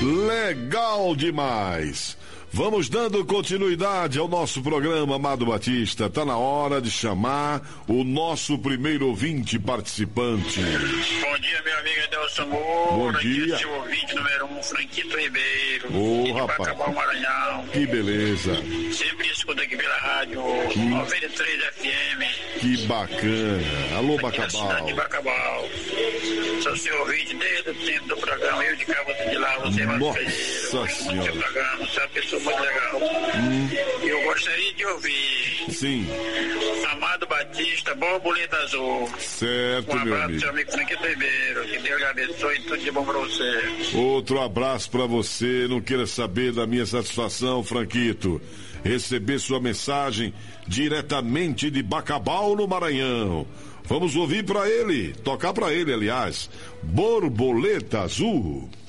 Legal demais! Vamos dando continuidade ao nosso programa, Amado Batista. Tá na hora de chamar o nosso primeiro ouvinte participante. Bom dia, meu amigo Adelson Moura. Bom dia. Aqui é seu ouvinte número 1, Franquito Ribeiro. Ô, rapaz. Bacabal, Maranhão. Que beleza. Sempre escuta aqui pela rádio 93 FM. Que bacana. Alô, aqui Bacabal. na cidade de Bacabal. Sou seu ouvinte desde o tempo do programa. Eu de cá, você de lá, você vai Nossa Senhora. Senhora. Programa, você é uma pessoa muito legal. Eu gostaria de ouvir. Sim. Amado Batista, Borboleta Azul. Certo, Um meu abraço, amigo. seu amigo Franquito Ribeiro. Que Deus lhe abençoe e tudo de bom pra você. Outro abraço pra você. Não queira saber da minha satisfação, Franquito. Receber sua mensagem diretamente de Bacabal, no Maranhão. Vamos ouvir pra ele, tocar pra ele, aliás. Borboleta Azul.